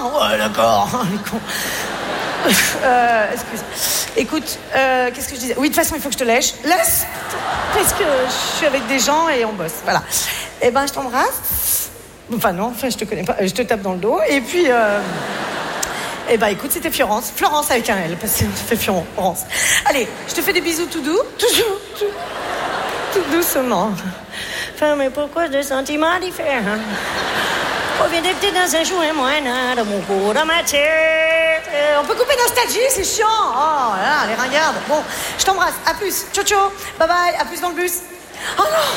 Ouais, d'accord. Les cons. Excuse. Écoute, qu'est-ce que je disais? Oui, de toute façon, il faut que je te lèche. Laisse. Parce que je suis avec des gens et on bosse. Voilà. Eh ben, je t'embrasse. Enfin, non, enfin, je te connais pas. Je te tape dans le dos. Et puis, eh ben, écoute, c'était Florence. Florence avec un L, parce que ça fait Florence. Allez, je te fais des bisous tout doux. Tout doucement. Enfin, mais pourquoi des sentiments différents? Reviens-tu dans un jour et moi, de mon corps, dans ma tête. On peut couper nostalgie, c'est chiant. Oh là, les ringardes. Bon, je t'embrasse. À plus. Ciao, ciao. Bye bye. À plus dans le bus. Oh non.